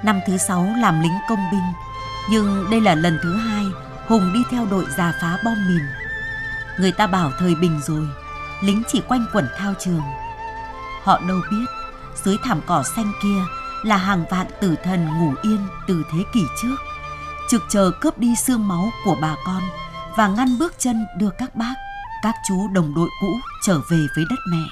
Năm thứ 6 làm lính công binh, nhưng đây là lần thứ 2 Hùng đi theo đội rà phá bom mìn. Người ta bảo thời bình rồi, lính chỉ quanh quẩn thao trường. Họ đâu biết, dưới thảm cỏ xanh kia là hàng vạn tử thần ngủ yên từ thế kỷ trước, trực chờ cướp đi xương máu của bà con và ngăn bước chân đưa các bác, các chú đồng đội cũ trở về với đất mẹ.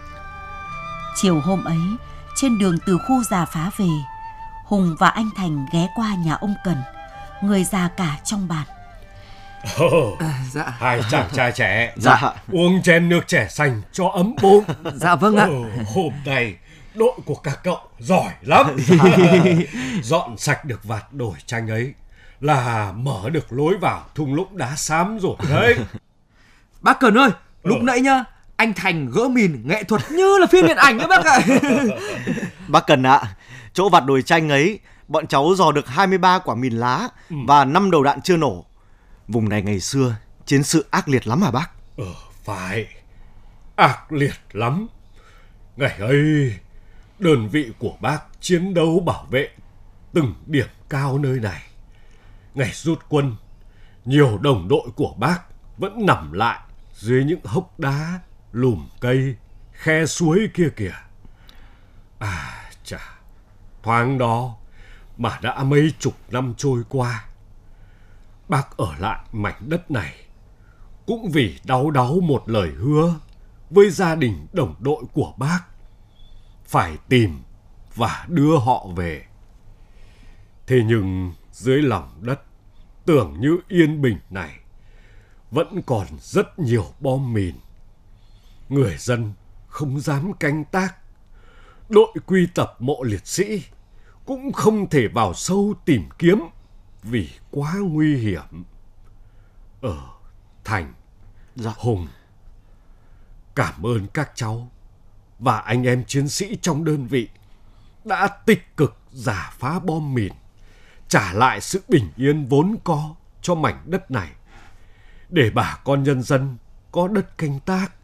Chiều hôm ấy, trên đường từ khu rà phá về, Hùng và anh Thành ghé qua nhà ông Cần, người già cả trong bản. Dạ. Hai chàng trai trẻ. Dạ. Uống chén nước chè xanh cho ấm bụng. Dạ vâng ạ. Hôm nay đội của các cậu giỏi lắm. Dọn sạch được vạt đồi tranh ấy là mở được lối vào thung lũng đá xám rồi đấy. Bác Cần ơi, lúc nãy nhá, anh Thành gỡ mìn nghệ thuật như là phim điện ảnh đấy bác ạ. Bác Cần ạ, chỗ vạt đồi tranh ấy, bọn cháu dò được 23 quả mìn lá và 5 đầu đạn chưa nổ. Vùng này ngày xưa chiến sự ác liệt lắm hả bác? Phải, ác liệt lắm. Ngày ấy, đơn vị của bác chiến đấu bảo vệ từng điểm cao nơi này. Ngày rút quân, nhiều đồng đội của bác vẫn nằm lại dưới những hốc đá, lùm cây, khe suối kia kìa. Chà, thoáng đó mà đã mấy chục năm trôi qua. Bác ở lại mảnh đất này cũng vì đau đáu một lời hứa với gia đình đồng đội của bác, phải tìm và đưa họ về. Thế nhưng dưới lòng đất tưởng như yên bình này vẫn còn rất nhiều bom mìn. Người dân không dám canh tác. Đội quy tập mộ liệt sĩ cũng không thể vào sâu tìm kiếm vì quá nguy hiểm. Thành, Hùng, cảm ơn các cháu và anh em chiến sĩ trong đơn vị đã tích cực rà phá bom mìn, trả lại sự bình yên vốn có cho mảnh đất này, để bà con nhân dân có đất canh tác.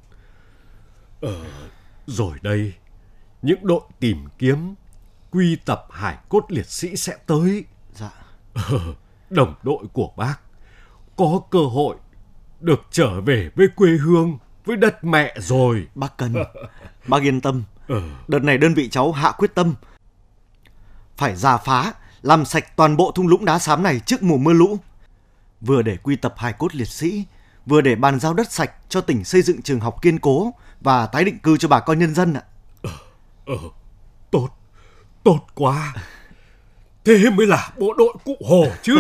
Rồi đây, những đội tìm kiếm, quy tập hài cốt liệt sĩ sẽ tới. Dạ. Đồng đội của bác có cơ hội được trở về với quê hương, với đất mẹ rồi. Bác Cần, bác yên tâm. Đợt này đơn vị cháu hạ quyết tâm phải rà phá, làm sạch toàn bộ thung lũng đá xám này trước mùa mưa lũ. Vừa để quy tập hài cốt liệt sĩ, vừa để bàn giao đất sạch cho tỉnh xây dựng trường học kiên cố và tái định cư cho bà con nhân dân ạ. Tốt quá. Thế mới là bộ đội cụ Hồ chứ.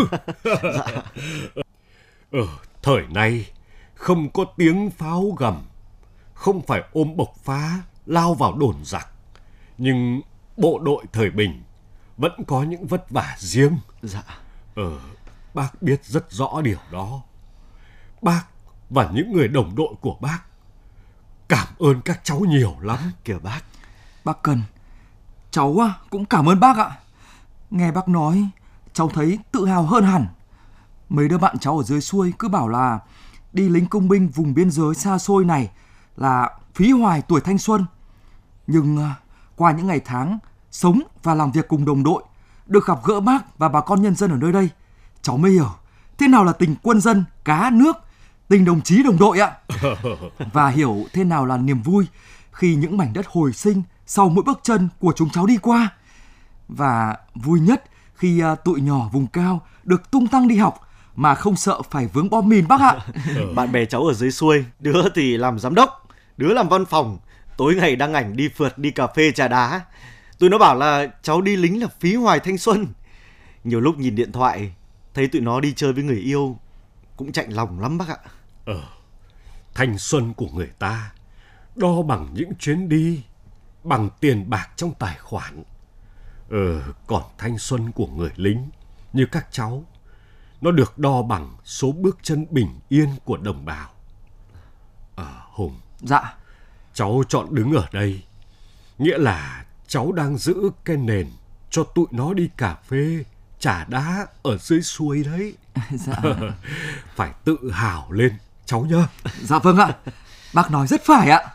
Thời nay không có tiếng pháo gầm, không phải ôm bộc phá lao vào đồn giặc, nhưng bộ đội thời bình vẫn có những vất vả riêng. Dạ. Bác biết rất rõ điều đó. Bác và những người đồng đội của bác cảm ơn các cháu nhiều lắm. Kìa bác. Bác Cần, cháu cũng cảm ơn bác ạ. Nghe bác nói, cháu thấy tự hào hơn hẳn. Mấy đứa bạn cháu ở dưới xuôi cứ bảo là đi lính công binh vùng biên giới xa xôi này là phí hoài tuổi thanh xuân. Nhưng qua những ngày tháng sống và làm việc cùng đồng đội, được gặp gỡ bác và bà con nhân dân ở nơi đây, cháu mới hiểu thế nào là tình quân dân, cá nước, tình đồng chí đồng đội ạ. Và hiểu thế nào là niềm vui khi những mảnh đất hồi sinh sau mỗi bước chân của chúng cháu đi qua. Và vui nhất khi tụi nhỏ vùng cao được tung tăng đi học mà không sợ phải vướng bom mìn bác ạ. Bạn bè cháu ở dưới xuôi, đứa thì làm giám đốc, đứa làm văn phòng, tối ngày đăng ảnh đi phượt, đi cà phê trà đá. Tụi nó bảo là cháu đi lính là phí hoài thanh xuân. Nhiều lúc nhìn điện thoại thấy tụi nó đi chơi với người yêu cũng chạnh lòng lắm bác ạ. Thanh xuân của người ta đo bằng những chuyến đi, bằng tiền bạc trong tài khoản. Còn thanh xuân của người lính như các cháu, nó được đo bằng số bước chân bình yên của đồng bào. Hùng. Dạ. Cháu chọn đứng ở đây, nghĩa là cháu đang giữ cái nền cho tụi nó đi cà phê, trà đá ở dưới xuôi đấy. Dạ. Phải tự hào lên cháu nhá. Dạ vâng ạ. Bác nói rất phải ạ.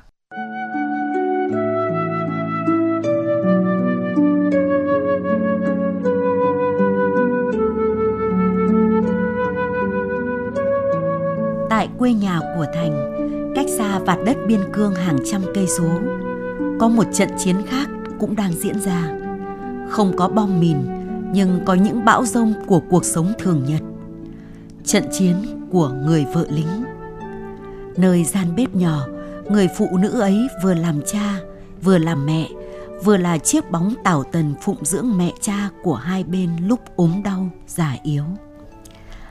quê nhà của Thành, cách xa vạt đất biên cương hàng trăm cây số, có một trận chiến khác cũng đang diễn ra. Không có bom mìn, nhưng có những bão giông của cuộc sống thường nhật. Trận chiến của người vợ lính. Nơi gian bếp nhỏ, người phụ nữ ấy vừa làm cha, vừa làm mẹ, vừa là chiếc bóng tảo tần phụng dưỡng mẹ cha của hai bên lúc ốm đau, già yếu.